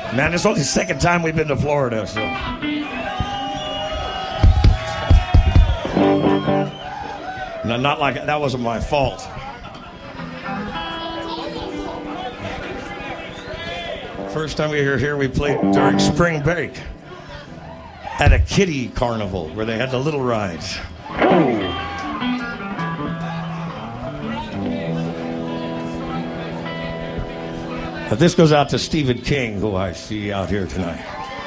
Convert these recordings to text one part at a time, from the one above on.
Man, it's only the second time we've been to Florida, so. No, not like that wasn't my fault. First time we were here, we played during spring break at a kiddie carnival where they had the little rides. But this goes out to Stephen King, who I see out here tonight.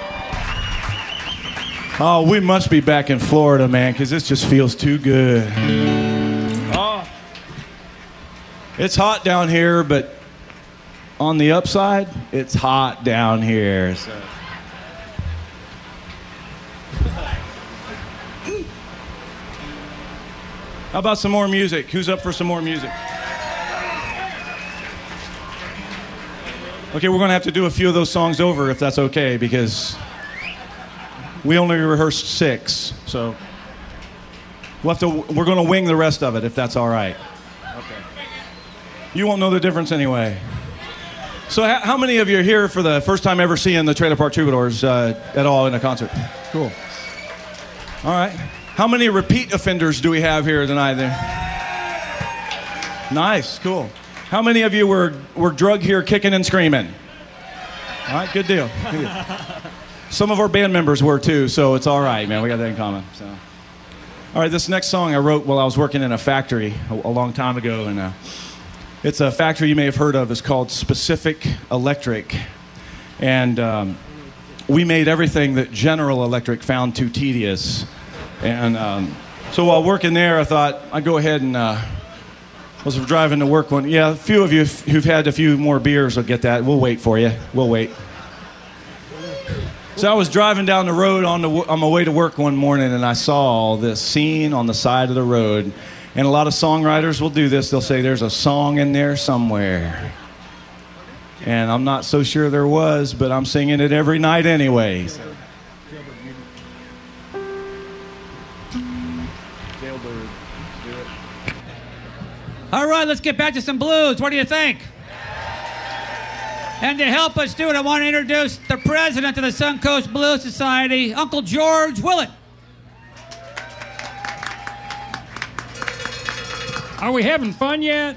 Oh, we must be back in Florida, man, because this just feels too good. Oh, it's hot down here, but on the upside, it's hot down here. So. How about some more music? Who's up for some more music? Okay, we're going to have to do a few of those songs over if that's okay, because we only rehearsed 6, so we're going to wing the rest of it if that's all right. Okay. You won't know the difference anyway. So how many of you are here for the first time ever seeing the Trailer Park Troubadours at all in a concert? Cool. All right. How many repeat offenders do we have here tonight? There. Nice, cool. How many of you were drugged here kicking and screaming? All right, good deal. Good deal. Some of our band members were too, so it's all right, man. We got that in common. So. All right, this next song I wrote while I was working in a factory a long time ago, and it's a factory you may have heard of. It's called Specific Electric, and we made everything that General Electric found too tedious. And so while working there, I thought I'd go ahead and was driving to work one. Yeah, a few of you who've had a few more beers will get that. We'll wait for you. We'll wait. So I was driving down the road on my way to work one morning, and I saw this scene on the side of the road. And a lot of songwriters will do this. They'll say, there's a song in there somewhere. And I'm not so sure there was, but I'm singing it every night anyway. All right, let's get back to some blues. What do you think? And to help us do it, I want to introduce the president of the Suncoast Blues Society, Uncle George Willett. Are we having fun yet?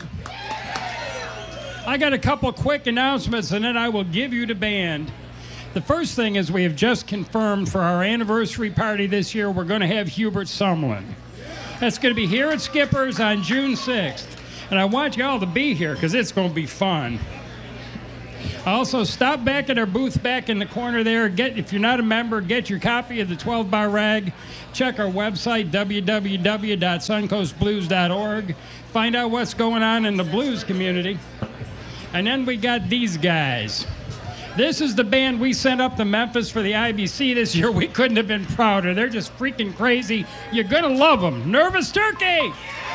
I got a couple quick announcements, and then I will give you the band. The first thing is we have just confirmed for our anniversary party this year, we're going to have Hubert Sumlin. That's going to be here at Skipper's on June 6th. And I want you all to be here because it's going to be fun. Also, stop back at our booth back in the corner there. If you're not a member, get your copy of the 12-Bar Rag. Check our website, www.suncoastblues.org. Find out what's going on in the blues community. And then we got these guys. This is the band we sent up to Memphis for the IBC this year. We couldn't have been prouder. They're just freaking crazy. You're going to love them. Nervous Turkey!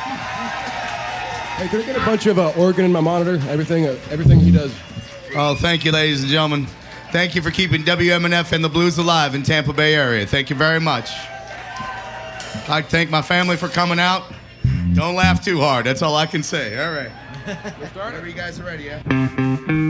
Hey, can I get a bunch of organ in my monitor? Everything he does. Oh, thank you, ladies and gentlemen. Thank you for keeping WMNF and the blues alive in Tampa Bay area. Thank you very much. I'd like to thank my family for coming out. Don't laugh too hard. That's all I can say. All right. We'll start. Whenever you guys are ready, yeah?